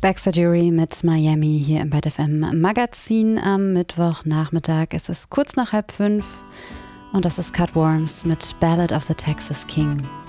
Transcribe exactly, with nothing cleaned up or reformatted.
Baxter Dury mit Miami hier im Byte F M Magazin am Mittwochnachmittag. Es ist kurz nach halb fünf und das ist Cutworms mit Ballad of the Texas King.